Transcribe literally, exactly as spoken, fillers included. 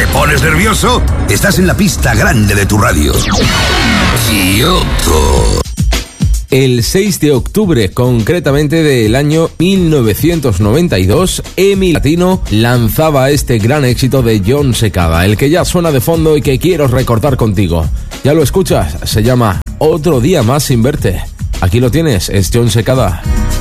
pones nervioso? Estás en la pista grande de tu radio. Kyoto. El seis de octubre, concretamente del año mil novecientos noventa y dos, EMI Latino lanzaba este gran éxito de Jon Secada, el que ya suena de fondo y que quiero recordar contigo. ¿Ya lo escuchas? Se llama Otro día más sin verte. Aquí lo tienes, es Jon Secada.